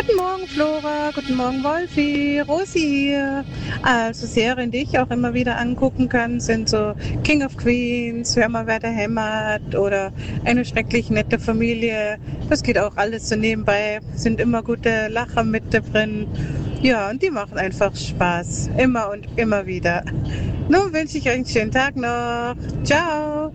Guten Morgen, Flora. Guten Morgen, Wolfi. Rosi hier. Also Serien, die ich auch immer wieder angucken kann, sind so King of Queens, Hör mal, wer da hämmert oder Eine schrecklich nette Familie. Das geht auch alles so nebenbei. Sind immer gute Lacher mit drin. Ja, und die machen einfach Spaß. Immer und immer wieder. Nun wünsche ich euch einen schönen Tag noch. Ciao.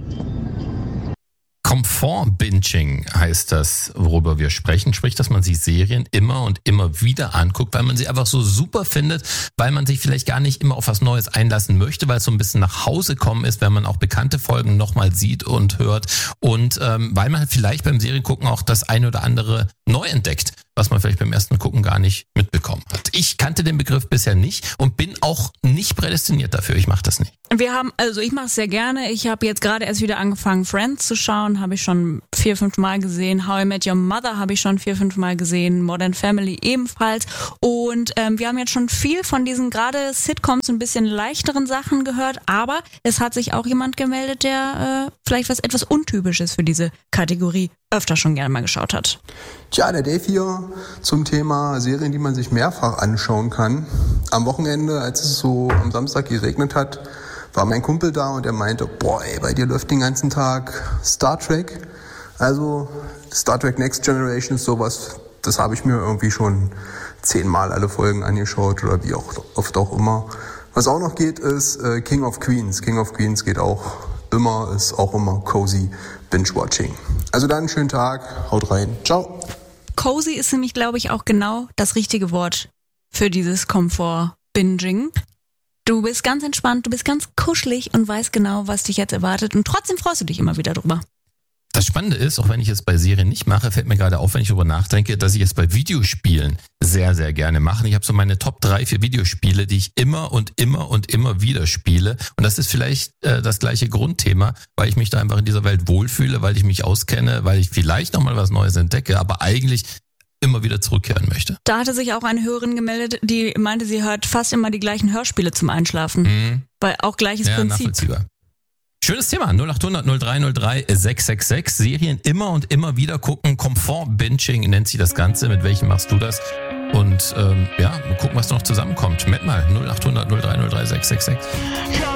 Komfort-Binging heißt das, worüber wir sprechen. Sprich, dass man sich Serien immer und immer wieder anguckt, weil man sie einfach so super findet, weil man sich vielleicht gar nicht immer auf was Neues einlassen möchte, weil es so ein bisschen nach Hause kommen ist, wenn man auch bekannte Folgen nochmal sieht und hört und weil man vielleicht beim Seriengucken auch das eine oder andere neu entdeckt, was man vielleicht beim ersten Gucken gar nicht mitbekommen hat. Ich kannte den Begriff bisher nicht und bin auch nicht prädestiniert dafür. Ich mache das nicht. Ich mache es sehr gerne. Ich habe jetzt gerade erst wieder angefangen, Friends zu schauen. Habe ich schon 4-5 Mal gesehen. How I Met Your Mother habe ich schon 4-5 Mal gesehen. Modern Family ebenfalls. Und wir haben jetzt schon viel von diesen gerade Sitcoms, ein bisschen leichteren Sachen gehört. Aber es hat sich auch jemand gemeldet, der vielleicht was etwas Untypisches für diese Kategorie öfter schon gerne mal geschaut hat. Tja, der Dave hier zum Thema Serien, die man sich mehrfach anschauen kann. Am Wochenende, als es so am Samstag geregnet hat, war mein Kumpel da und er meinte, boah ey, bei dir läuft den ganzen Tag Star Trek. Also Star Trek Next Generation ist sowas, das habe ich mir irgendwie schon 10-mal alle Folgen angeschaut oder wie auch oft auch immer. Was auch noch geht, ist King of Queens. King of Queens geht auch immer, ist auch immer cozy Binge-Watching. Also dann einen schönen Tag, haut rein, ciao. Cozy ist nämlich, glaube ich, auch genau das richtige Wort für dieses Komfort-Binging. Du bist ganz entspannt, du bist ganz kuschelig und weißt genau, was dich jetzt erwartet und trotzdem freust du dich immer wieder drüber. Das Spannende ist, auch wenn ich es bei Serien nicht mache, fällt mir gerade auf, wenn ich darüber nachdenke, dass ich es bei Videospielen sehr, sehr gerne mache. Ich habe so meine Top 3 für Videospiele, die ich immer und immer und immer wieder spiele. Und das ist vielleicht das gleiche Grundthema, weil ich mich da einfach in dieser Welt wohlfühle, weil ich mich auskenne, weil ich vielleicht nochmal was Neues entdecke, aber eigentlich immer wieder zurückkehren möchte. Da hatte sich auch eine Hörerin gemeldet, die meinte, sie hört fast immer die gleichen Hörspiele zum Einschlafen. Weil auch gleiches Prinzip. Nachvollziehbar. Schönes Thema, 0800 0303 666. Serien immer und immer wieder gucken. Komfort-Binging nennt sich das Ganze. Mit welchem machst du das? Und mal gucken, was noch zusammenkommt. Met mal 0800 0303 666.